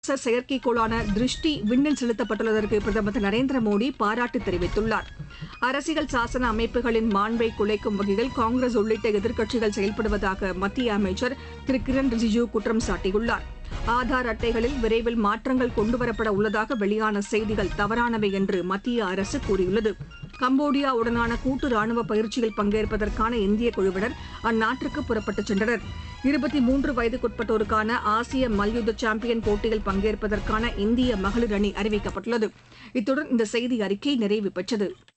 செயற்கைக்கோளான திருஷ்டி விண்ணில் செலுத்தப்பட்டுள்ளதற்கு பிரதமர் திரு நரேந்திர மோடி பாராட்டு தெரிவித்துள்ளார். அரசியல் சாசன அமைப்புகளின் மாண்பை குலைக்கும் வகையில் காங்கிரஸ் உள்ளிட்ட எதிர்க்கட்சிகள் செயல்படுவதாக மத்திய அமைச்சர் திரு கிரண் ரிஜிஜூ குற்றம் சாட்டியுள்ளார். ஆதார் அட்டைகளில் விரைவில் மாற்றங்கள் கொண்டுவரப்பட உள்ளதாக வெளியான செய்திகள் தவறானவை என்று மத்திய அரசு கூறியுள்ளது. கம்போடியாவுடனான கூட்டு ராணுவ பயிற்சியில் பங்கேற்பதற்கான இந்திய குழுவினர் அந்நாட்டிற்கு புறப்பட்டுச் சென்றனர். 23 வயதுக்குட்பட்டோருக்கான ஆசிய மல்யுத்த சாம்பியன் போட்டியில் பங்கேற்பதற்கான இந்திய மகளிர் அணி அறிவிக்கப்பட்டுள்ளது. இத்துடன் இந்த செய்தி அறிக்கை நிறைவு பெற்றது.